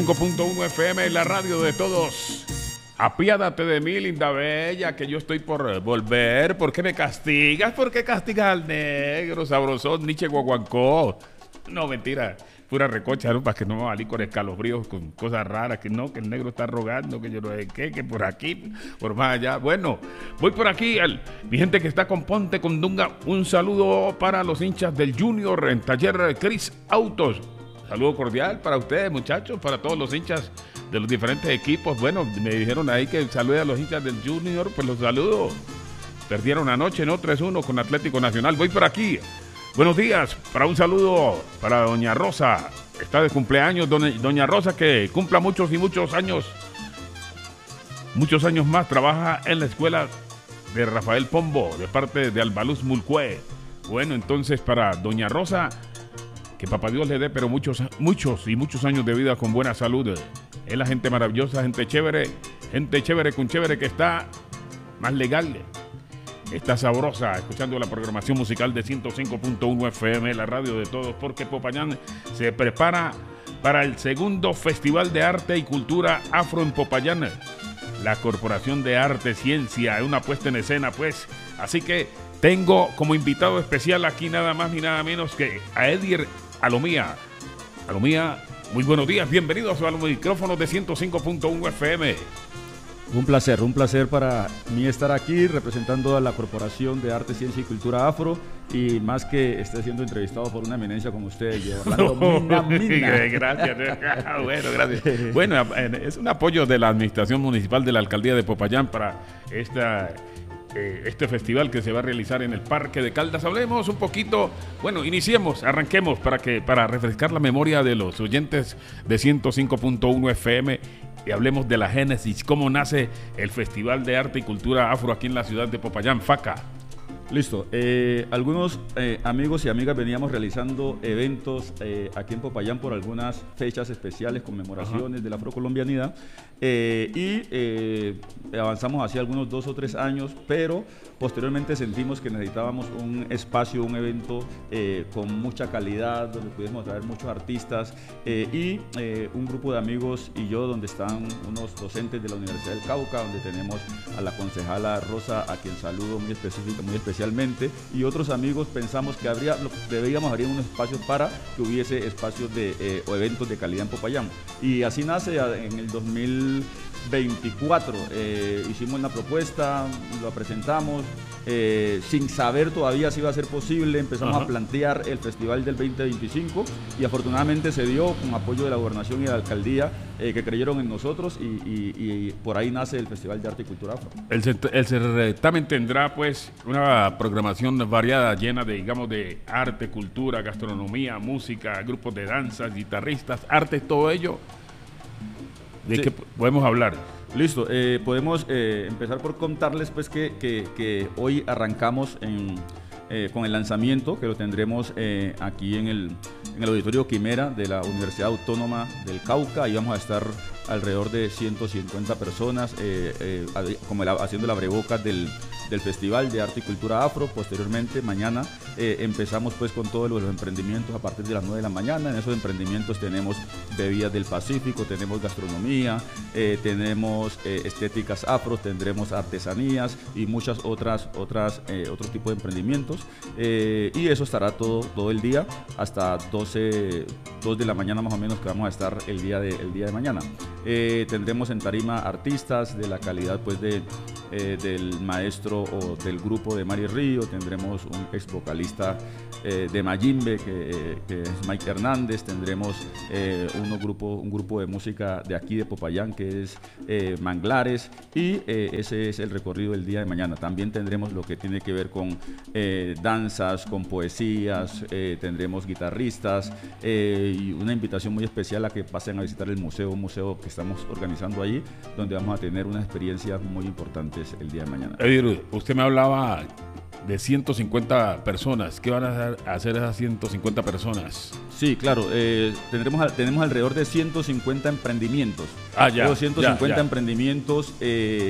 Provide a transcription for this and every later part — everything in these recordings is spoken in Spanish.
5.1 FM, la radio de todos. Apiádate de mí, linda bella, que yo estoy por volver. ¿Por qué me castigas? ¿Por qué castigas al negro, sabrosón, Nietzsche Guaguancó? No, mentira, pura recocha, ¿no? Para que no me valí con escalofríos, con cosas raras, que no, que el negro está rogando, que yo no sé qué, que por aquí, por más allá. Bueno, voy por aquí, mi gente que está con Ponte con Dunga, un saludo para los hinchas del Junior en Taller Cris Autos. Saludo cordial para ustedes, muchachos, para todos los hinchas de los diferentes equipos. Bueno, me dijeron ahí que salude a los hinchas del Junior, pues los saludo. Perdieron anoche, ¿no? 3-1 con Atlético Nacional. Voy por aquí. Buenos días, para un saludo para doña Rosa. Está de cumpleaños, doña Rosa, que cumpla muchos y muchos años. Muchos años más. Trabaja en la escuela de Rafael Pombo, de parte de Albaluz Mulcue. Bueno, entonces para doña Rosa, que papá Dios le dé, pero muchos años de vida con buena salud. Es la gente maravillosa, gente chévere con chévere que está más legal. Está sabrosa, escuchando la programación musical de 105.1 FM, la radio de todos, porque Popayán se prepara para el segundo Festival de Arte y Cultura Afro en Popayán. La Corporación de Arte Ciencia, una puesta en escena, pues. Así que tengo como invitado especial aquí nada más ni nada menos que a Edier Alomía. Alomía, muy buenos días, bienvenidos a los micrófonos de 105.1 FM. Un placer para mí estar aquí representando a la Corporación de Arte, Ciencia y Cultura Afro, y más que esté siendo entrevistado por una eminencia como usted, Orlando Mina. Gracias. Bueno, gracias. Bueno, es un apoyo de la Administración Municipal de la Alcaldía de Popayán para este festival que se va a realizar en el Parque de Caldas. Hablemos un poquito, bueno, arranquemos para refrescar la memoria de los oyentes de 105.1 FM y hablemos de la génesis, cómo nace el Festival de Arte y Cultura Afro aquí en la ciudad de Popayán, FACA. Listo, algunos amigos y amigas veníamos realizando eventos aquí en Popayán por algunas fechas especiales, conmemoraciones de la afrocolombianidad, y avanzamos hacia algunos 2 o 3 años, pero posteriormente sentimos que necesitábamos un espacio, un evento con mucha calidad, donde pudiésemos traer muchos artistas, y un grupo de amigos y yo, donde están unos docentes de la Universidad del Cauca, donde tenemos a la concejala Rosa, a quien saludo muy especialmente, y otros amigos, pensamos que deberíamos abrir unos espacios para que hubiese espacios o eventos de calidad en Popayán. Y así nace en el 2024. Hicimos una propuesta, la presentamos, sin saber todavía si iba a ser posible. Empezamos a plantear el festival del 2025 y afortunadamente se dio con apoyo de la gobernación y de la alcaldía, que creyeron en nosotros, y por ahí nace el Festival de Arte y Cultura Afro. El certamen tendrá pues una programación variada, llena de arte, cultura, gastronomía, música, grupos de danzas, guitarristas, artes, todo ello. ¿De qué podemos hablar? Listo, podemos empezar por contarles pues que hoy arrancamos con el lanzamiento, que lo tendremos aquí en el Auditorio Quimera de la Universidad Autónoma del Cauca. Ahí vamos a estar alrededor de 150 personas haciendo la abrebocas del Festival de Arte y Cultura Afro. Posteriormente, mañana empezamos pues con todos los emprendimientos a partir de las 9 de la mañana. En esos emprendimientos tenemos bebidas del Pacífico, tenemos gastronomía, tenemos estéticas afro, tendremos artesanías y muchas otros tipos de emprendimientos, y eso estará todo el día hasta 2 de la mañana más o menos, que vamos a estar el día de mañana. Tendremos en tarima artistas de la calidad pues del maestro o del grupo de Mari Río. Tendremos un ex vocalista de Mayimbe, que es Mike Hernández. Tendremos un grupo de música de aquí de Popayán, que es Manglares, y ese es el recorrido del día de mañana. También tendremos lo que tiene que ver con danzas, con poesías, tendremos guitarristas, y una invitación muy especial a que pasen a visitar un museo que estamos organizando allí, donde vamos a tener unas experiencias muy importantes el día de mañana. Edir, usted me hablaba de 150 personas. ¿Qué van a hacer esas 150 personas? Sí, claro. Tenemos alrededor de 150 emprendimientos. Ah, ya. 150 emprendimientos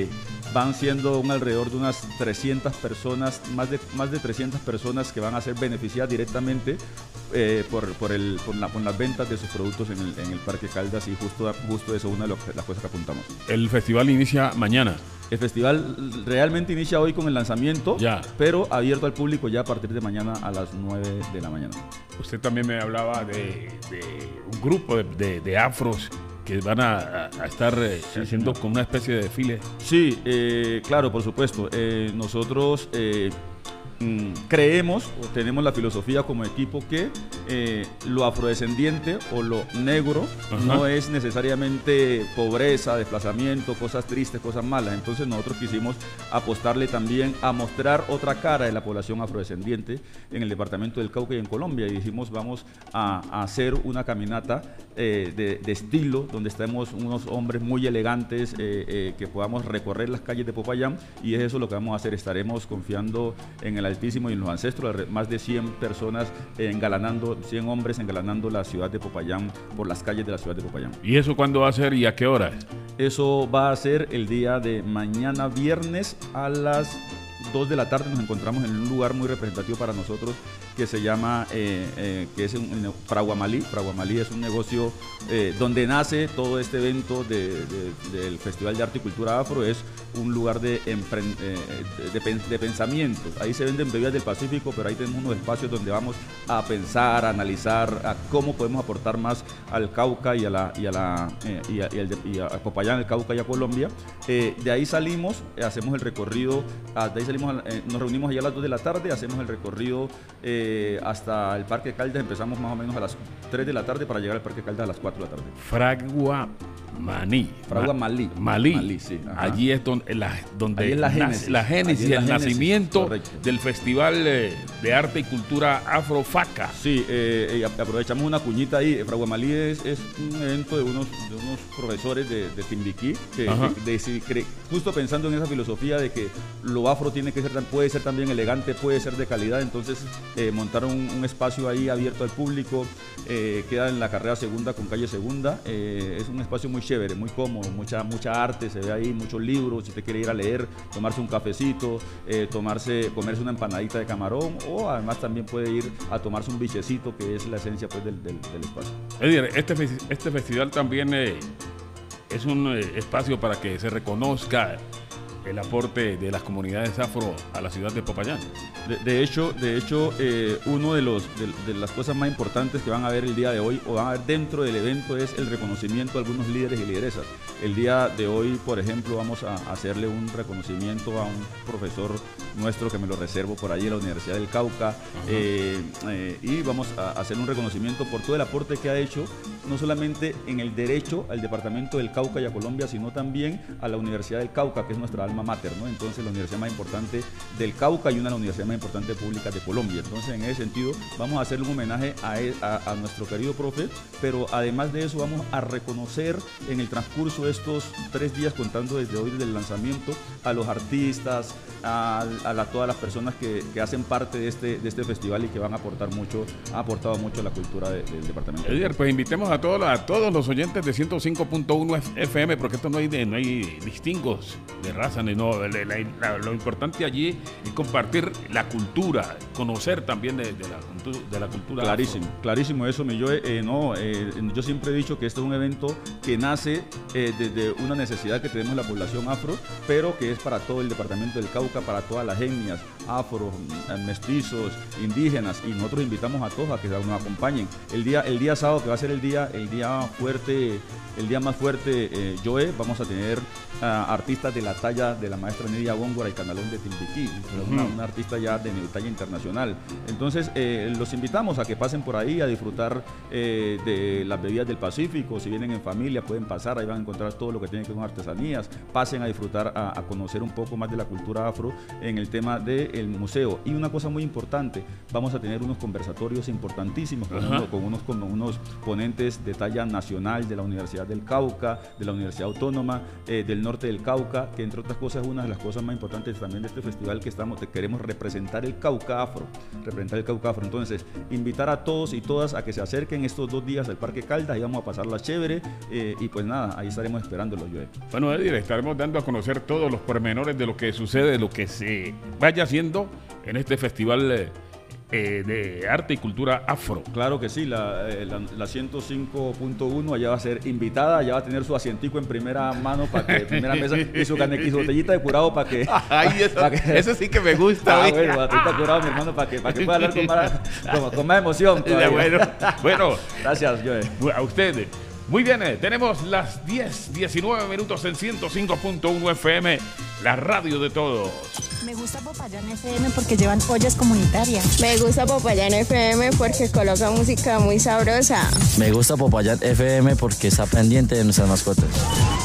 van siendo alrededor de unas 300 personas, más de 300 personas que van a ser beneficiadas directamente por las ventas de sus productos en el Parque Caldas, y justo eso es una de las cosas que apuntamos. El festival inicia mañana. El festival realmente inicia hoy con el lanzamiento, pero abierto al público ya a partir de mañana a las 9 de la mañana. Usted también me hablaba de un grupo de afros que van a estar haciendo con una especie de desfile. Sí, claro, por supuesto. Nosotros creemos o tenemos la filosofía como equipo que lo afrodescendiente o lo negro no es necesariamente pobreza, desplazamiento, cosas tristes, cosas malas. Entonces nosotros quisimos apostarle también a mostrar otra cara de la población afrodescendiente en el departamento del Cauca y en Colombia, y dijimos vamos a hacer una caminata de estilo donde estemos unos hombres muy elegantes, que podamos recorrer las calles de Popayán, y es eso lo que vamos a hacer. Estaremos confiando en el Altísimo y en los ancestros, más de 100 personas 100 hombres engalanando la ciudad de Popayán, por las calles de la ciudad de Popayán. ¿Y eso cuándo va a ser y a qué hora? Eso va a ser el día de mañana viernes a las 2 de la tarde. Nos encontramos en un lugar muy representativo para nosotros que se llama, que es Fraguamalí. Fraguamalí es un negocio donde nace todo este evento del Festival de Arte y Cultura Afro. Es un lugar de pensamiento. Ahí se venden bebidas del Pacífico, pero ahí tenemos unos espacios donde vamos a pensar, a analizar, a cómo podemos aportar más al Cauca y a Popayán, al Cauca y a Colombia. De ahí salimos, hacemos el recorrido, nos reunimos allá a las 2 de la tarde, hacemos el recorrido hasta el Parque Caldas. Empezamos más o menos a las 3 de la tarde para llegar al Parque Caldas a las 4 de la tarde. Fraguamalí, sí. Allí es donde es la génesis, el nacimiento del Festival de Arte y Cultura Afro FACA. Sí, aprovechamos una cuñita ahí. Fraguamalí es un evento de unos profesores de Timbiquí que justo pensando en esa filosofía de que lo afro puede ser también elegante, puede ser de calidad. Entonces montaron un espacio ahí abierto al público, queda en la carrera segunda con calle Segunda. Es un espacio muy chévere, muy cómodo, mucha arte, se ve ahí, muchos libros. Si usted quiere ir a leer, tomarse un cafecito, comerse una empanadita de camarón, o además también puede ir a tomarse un bichecito, que es la esencia pues del espacio. Edir, este festival también es un espacio para que se reconozca el aporte de las comunidades afro a la ciudad de Popayán. De hecho, uno de las cosas más importantes que van a ver el día de hoy, o van a ver dentro del evento, es el reconocimiento a algunos líderes y lideresas. El día de hoy, por ejemplo, vamos a hacerle un reconocimiento a un profesor nuestro, que me lo reservo por allí en la Universidad del Cauca, y vamos a hacer un reconocimiento por todo el aporte que ha hecho, no solamente en el derecho al departamento del Cauca y a Colombia, sino también a la Universidad del Cauca, que es nuestra alma mater, ¿no? Entonces, la universidad más importante del Cauca y una de las universidades más importantes públicas de Colombia. Entonces, en ese sentido, vamos a hacerle un homenaje a nuestro querido profe, pero además de eso vamos a reconocer en el transcurso de estos 3 días, contando desde hoy, desde el lanzamiento, a los artistas, a todas las personas que hacen parte de este festival y que van a aportar mucho, ha aportado mucho a la cultura del departamento. Edir, pues invitemos a todos los oyentes de 105.1 FM, porque esto no hay distingos de raza ni no. Lo importante allí es compartir la cultura, conocer también de la cultura. Clarísimo eso, yo siempre he dicho que este es un evento que nace desde una necesidad que tenemos la población afro, pero que es para todo el departamento del Cauca, para todas las etnias, afro, mestizos, indígenas, y nosotros invitamos a todos a que nos acompañen. El día sábado, que va a ser el día más fuerte, Joe, vamos a tener artistas de la talla de la maestra Nidia Góngora y Canalón de Timbiquí, una artista ya de talla internacional. Entonces, los invitamos a que pasen por ahí a disfrutar de las bebidas del Pacífico. Si vienen en familia, pueden pasar, ahí van a encontrar todo lo que tiene que ver con artesanías. Pasen a disfrutar, a conocer un poco más de la cultura afro en el tema del museo. Y una cosa muy importante, vamos a tener unos conversatorios importantísimos con unos ponentes de talla nacional de la Universidad del Cauca, de la Universidad Autónoma del Norte del Cauca, que entre otras cosas es una de las cosas más importantes también de este festival, que queremos representar el Cauca afro. Entonces, invitar a todos y todas a que se acerquen estos 2 días al Parque Caldas, y vamos a pasarla chévere, y pues nada, ahí estaremos esperándolo, Joe. Bueno, Eddie, le estaremos dando a conocer todos los pormenores de lo que sucede, de lo que se vaya haciendo en este festival de arte y cultura afro. Claro que sí, la 105.1 allá va a ser invitada, allá va a tener su asientico en primera mano, primera mesa, y su botellita de curado para que... Ay, eso sí que me gusta. Bueno, botellita de curado, mi hermano, para que pueda hablar con más emoción. Bueno, gracias, Joe. A usted. Muy bien, tenemos las 10:19 minutos en 105.1 FM, la radio de todos. Me gusta Popayán FM porque llevan ollas comunitarias. Me gusta Popayán FM porque coloca música muy sabrosa. Me gusta Popayán FM porque está pendiente de nuestras mascotas.